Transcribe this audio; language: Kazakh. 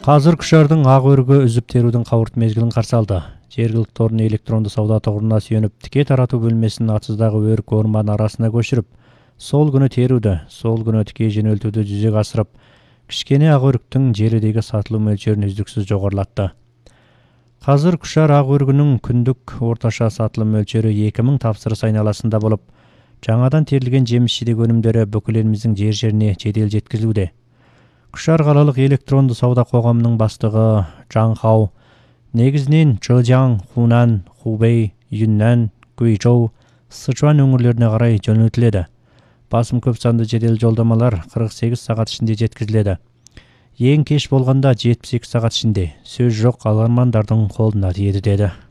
Қазір Күшардың ақ өрігі үзіп терудің қауырт мезгілін қарсы алды. Жергілікті орын электронды сауда тұғырына сүйеніп, тіке тарату бөлмесін атыздағы өрік орман арасына көшіріп, сол күні теруді, сол күні тіке жөнелтуді жүзеге асырып, кішкене ақ өріктің желідегі сатылу мөлшерін үздіксіз жоғарылатты. Қазір Күшар ақ өрігінің күндік орташа сатылым мөлшері 2000 тапсырыс айналасында болып, жаңадан терілген жеміс-жидек өнімдері бүкіл еліміздің жер-жеріне жедел жеткізілуде. Күшар қалалық электронды сауда қоғамының бастығы Жан Хау негізінен Чжэцзян, Хунан, Хубэй, Юньнан, Гуйчжоу, Сычуан өңірлеріне қарай жөнелтіледі. Басым көп санды жедел жолдамалар 48 сағат ішінде жеткізіледі. Ең кеш болғанда 72 сағат ішінде. Сөз жоқ, алармандардың қолына тиеді деді.